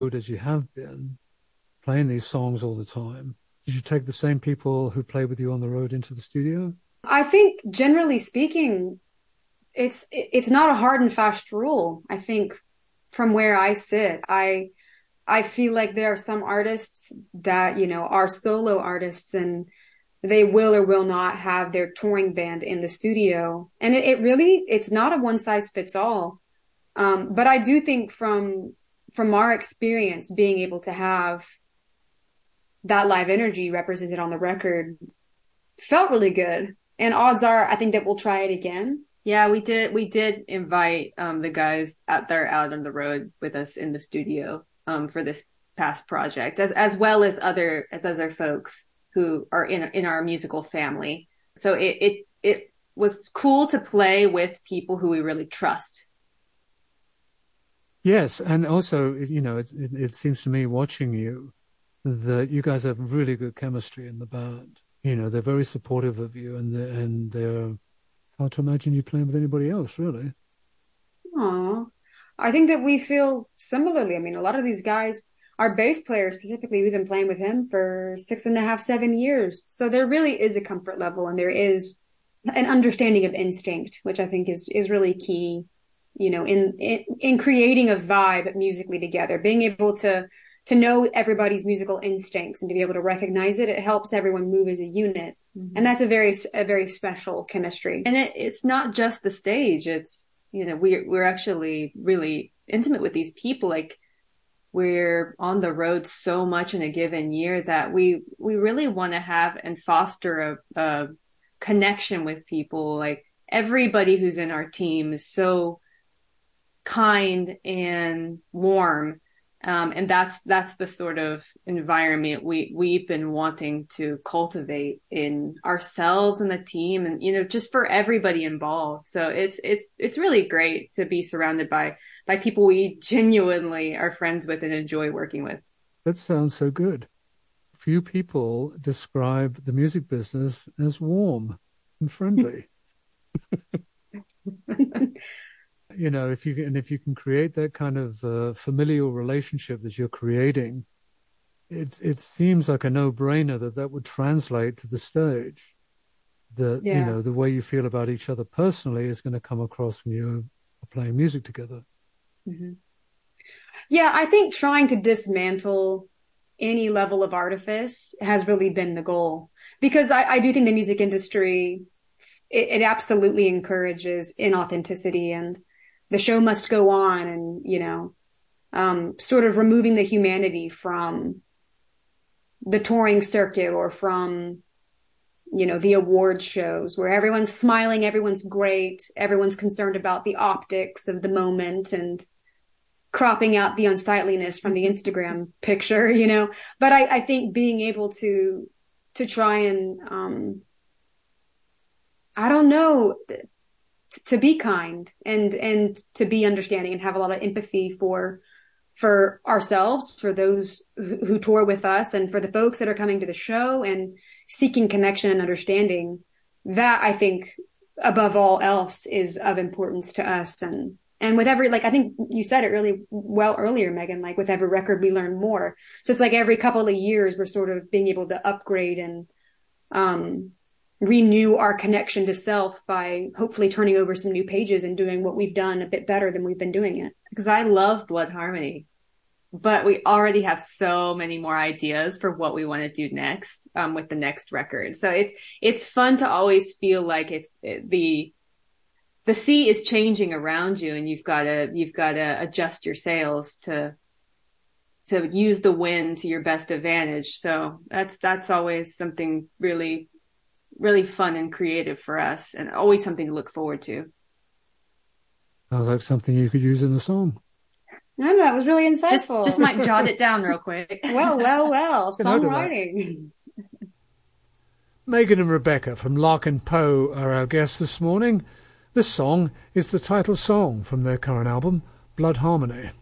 good as you have been, playing these songs all the time, did you take the same people who play with you on the road into the studio? I think generally speaking, it's not a hard and fast rule. I think from where I sit, I feel like there are some artists that, are solo artists and they will or will not have their touring band in the studio. And it's not a one size fits all. But I do think from our experience, being able to have that live energy represented on the record felt really good. And odds are, I think that we'll try it again. Yeah, we did invite the guys out there out on the road with us in the studio for this past project, as well as other folks who are in our musical family. So it was cool to play with people who we really trust. Yes, and also, it seems to me watching you that you guys have really good chemistry in the band. They're very supportive of you, and they're hard to imagine you playing with anybody else, really. Aw. I think that we feel similarly. I mean, a lot of these guys, our bass player specifically, we've been playing with him for 6.5, 7 years. So there really is a comfort level and there is an understanding of instinct, which I think is really key, in creating a vibe musically together, being able to know everybody's musical instincts and to be able to recognize it. It helps everyone move as a unit. Mm-hmm. And that's a very special chemistry. And it's not just the stage. It's, we're actually really intimate with these people. Like, we're on the road so much in a given year that we really want to have and foster a connection with people. Like, everybody who's in our team is so kind and warm. And that's the sort of environment we've been wanting to cultivate in ourselves and the team and, just for everybody involved. So it's really great to be surrounded by people we genuinely are friends with and enjoy working with. That sounds so good. Few people describe the music business as warm and friendly. If you can create that kind of familial relationship that you're creating, it seems like a no-brainer that would translate to the stage. That, the way you feel about each other personally is going to come across when you're playing music together. Mm-hmm. Yeah, I think trying to dismantle any level of artifice has really been the goal, because I do think the music industry, it absolutely encourages inauthenticity, and the show must go on, and, sort of removing the humanity from the touring circuit or from, the award shows where everyone's smiling, everyone's great, everyone's concerned about the optics of the moment and cropping out the unsightliness from the Instagram picture, But I think being able to try and, I don't know, to be kind and to be understanding and have a lot of empathy for ourselves, for those who tour with us, and for the folks that are coming to the show, and seeking connection and understanding. That, I think, above all else, is of importance to us. And with every, I think you said it really well earlier, Megan, with every record we learn more. So it's like every couple of years we're sort of being able to upgrade and renew our connection to self by hopefully turning over some new pages and doing what we've done a bit better than we've been doing it. Because I love Blood Harmony, but we already have so many more ideas for what we want to do next, with the next record. So it's fun to always feel like the sea is changing around you, and you've got to adjust your sails to use the wind to your best advantage. So that's always something really, really fun and creative for us, and always something to look forward to. Sounds like something you could use in a song. No, that was really insightful. Just might jot it down real quick. Well, songwriting. Megan and Rebecca from Larkin Poe are our guests this morning. This song is the title song from their current album, Blood Harmony.